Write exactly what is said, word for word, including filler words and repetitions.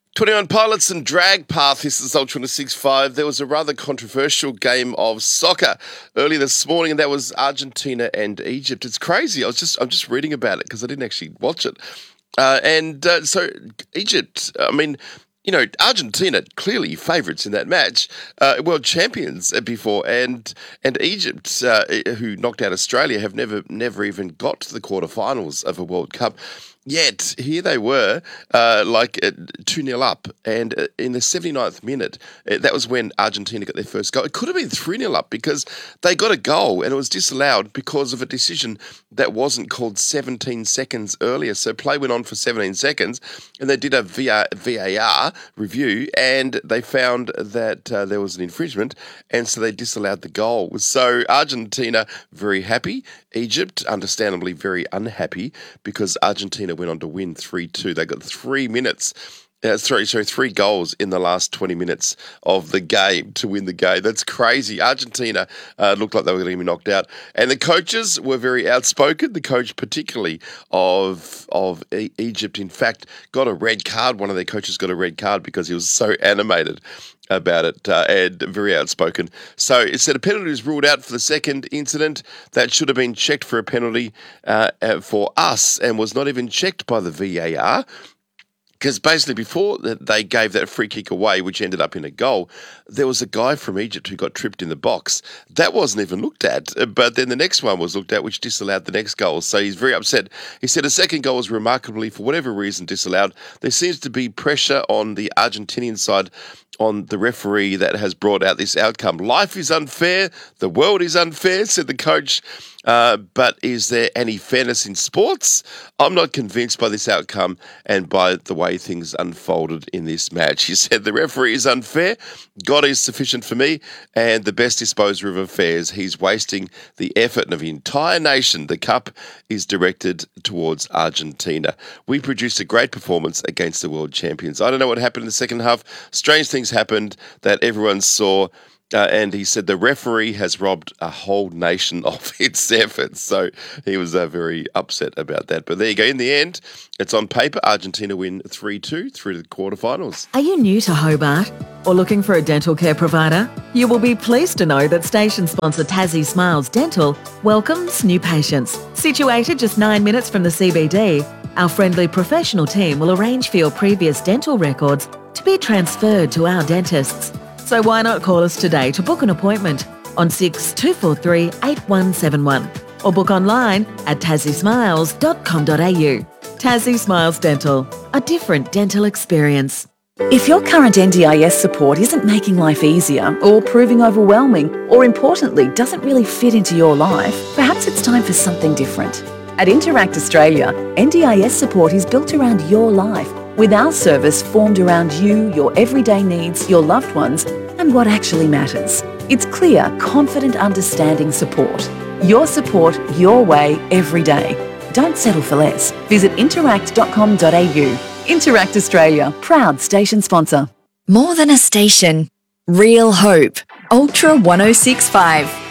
twenty-one Pilots and Drag Path. This is Ultra six five. There was a rather controversial game of soccer early this morning, and that was Argentina and Egypt. It's crazy. I was just, I'm just reading about it because I didn't actually watch it. Uh, and uh, so Egypt, I mean, you know, Argentina clearly favourites in that match, uh, world champions before, and and Egypt, uh, who knocked out Australia, have never never even got to the quarterfinals of a World Cup. Yet, here they were, uh, like two nil up, and uh, in the seventy-ninth minute, uh, that was when Argentina got their first goal. It could have been three nil up because they got a goal, and it was disallowed because of a decision that wasn't called seventeen seconds earlier. So play went on for seventeen seconds, and they did a V A R review, and they found that uh, there was an infringement, and so they disallowed the goal. So Argentina, very happy. Egypt, understandably very unhappy, because Argentina went on to win three two. They got three minutes, uh, sorry, sorry, three goals in the last twenty minutes of the game to win the game. That's crazy. Argentina uh, looked like they were going to be knocked out. And the coaches were very outspoken. The coach particularly of, of e- Egypt, in fact, got a red card. One of their coaches got a red card because he was so animated about it uh, and very outspoken. So it said a penalty was ruled out for the second incident. That should have been checked for a penalty uh, for us and was not even checked by the V A R. Because basically before they gave that free kick away, which ended up in a goal, there was a guy from Egypt who got tripped in the box. That wasn't even looked at. But then the next one was looked at, which disallowed the next goal. So he's very upset. He said a second goal was remarkably, for whatever reason, disallowed. There seems to be pressure on the Argentinian side, on the referee, that has brought out this outcome. Life is unfair. The world is unfair, said the coach. Uh, but is there any fairness in sports? I'm not convinced by this outcome and by the way things unfolded in this match. He said the referee is unfair. God is sufficient for me and the best disposer of affairs. He's wasting the effort of the entire nation. The cup is directed towards Argentina. We produced a great performance against the world champions. I don't know what happened in the second half. Strange things happened that everyone saw. Uh, and he said the referee has robbed a whole nation of its efforts. So he was uh, very upset about that. But there you go. In the end, it's on paper. Argentina win three two through to the quarterfinals. Are you new to Hobart or looking for a dental care provider? You will be pleased to know that station sponsor Tassie Smiles Dental welcomes new patients. Situated just nine minutes from the C B D, our friendly professional team will arrange for your previous dental records to be transferred to our dentists. So why not call us today to book an appointment on six two four three eight one seven one or book online at tassie smiles dot com dot a u. Tassie Smiles Dental, a different dental experience. If your current N D I S support isn't making life easier or proving overwhelming or, importantly, doesn't really fit into your life, perhaps it's time for something different. At Interact Australia, N D I S support is built around your life, with our service formed around you, your everyday needs, your loved ones, and what actually matters. It's clear, confident, understanding support. Your support, your way, every day. Don't settle for less. Visit interact dot com dot a u. Interact Australia, proud station sponsor. More than a station. Real hope. Ultra one oh six point five.